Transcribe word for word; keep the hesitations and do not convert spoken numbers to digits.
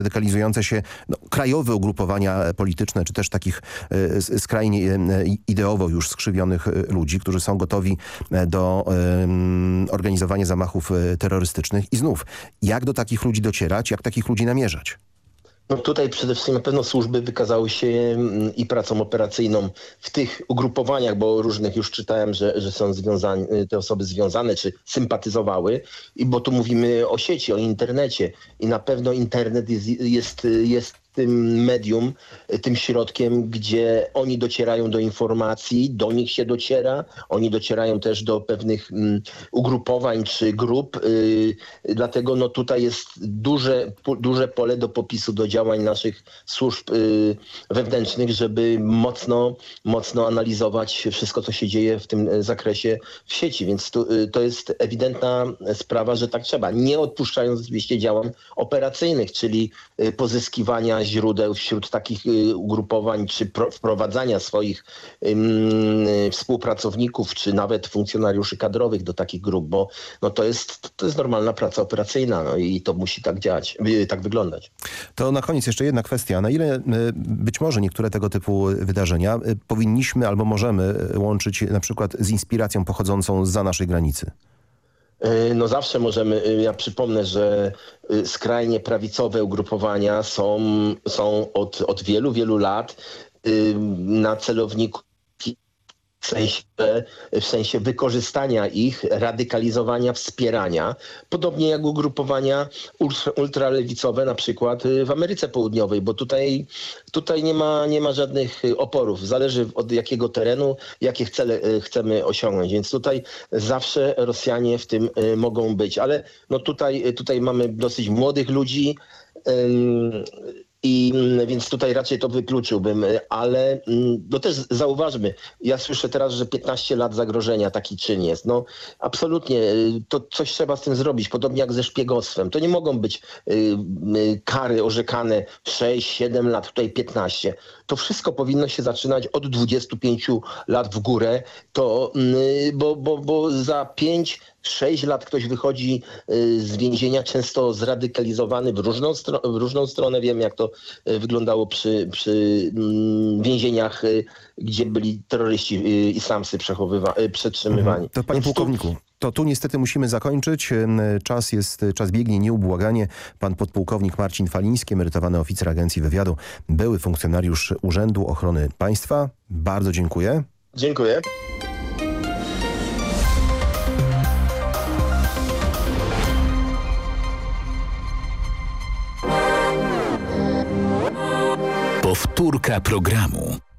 radykalizujące się no, krajowe ugrupowania polityczne, czy też takich e, skrajnie e, ideowo już skrzywionych ludzi, którzy są gotowi do e, organizowania zamachów terrorystycznych. I znów, jak do takich ludzi docierać, jak takich ludzi namierzać? No tutaj przede wszystkim na pewno służby wykazały się i pracą operacyjną w tych ugrupowaniach, bo różnych już czytałem, że, że są związane, te osoby związane czy sympatyzowały, i bo tu mówimy o sieci, o internecie i na pewno internet jest, jest, jest tym medium, tym środkiem, gdzie oni docierają do informacji, do nich się dociera, oni docierają też do pewnych um, ugrupowań czy grup, yy, dlatego no tutaj jest duże, po, duże pole do popisu, do działań naszych służb yy, wewnętrznych, żeby mocno, mocno analizować wszystko, co się dzieje w tym zakresie w sieci, więc tu, yy, to jest ewidentna sprawa, że tak trzeba, nie odpuszczając oczywiście działań operacyjnych, czyli yy, pozyskiwania źródeł wśród takich y, ugrupowań, czy pro, wprowadzania swoich y, y, współpracowników, czy nawet funkcjonariuszy kadrowych do takich grup, bo no, to, jest, to jest normalna praca operacyjna, no, i to musi tak działać, y, tak wyglądać. To na koniec jeszcze jedna kwestia. Na ile y, być może niektóre tego typu wydarzenia y, powinniśmy albo możemy łączyć na przykład z inspiracją pochodzącą zza naszej granicy? No zawsze możemy, ja przypomnę, że skrajnie prawicowe ugrupowania są, są od, od wielu, wielu lat na celowniku w sensie, w sensie wykorzystania ich, radykalizowania, wspierania. Podobnie jak ugrupowania ultra, ultralewicowe na przykład w Ameryce Południowej, bo tutaj, tutaj nie ma, nie ma żadnych oporów. Zależy od jakiego terenu, jakie cele chcemy osiągnąć. Więc tutaj zawsze Rosjanie w tym mogą być. Ale no tutaj, tutaj mamy dosyć młodych ludzi, I więc tutaj raczej to wykluczyłbym, ale no też zauważmy, ja słyszę teraz, że piętnaście lat zagrożenia, taki czyn jest. No absolutnie, to coś trzeba z tym zrobić, podobnie jak ze szpiegostwem. To nie mogą być y, y, kary orzekane sześć siedem lat, tutaj piętnaście. To wszystko powinno się zaczynać od dwudziestu pięciu lat w górę, to, y, bo, bo, bo za pięć sześć lat ktoś wychodzi z więzienia, często zradykalizowany w różną, stro- w różną stronę. Wiem, jak to wyglądało przy, przy więzieniach, gdzie byli terroryści islamscy przechowywa- przetrzymywani. To panie pułkowniku, to tu niestety musimy zakończyć. Czas jest, czas biegnie nieubłaganie. Pan podpułkownik Marcin Faliński, emerytowany oficer Agencji Wywiadu, były funkcjonariusz Urzędu Ochrony Państwa. Bardzo dziękuję. Dziękuję. Powtórka programu.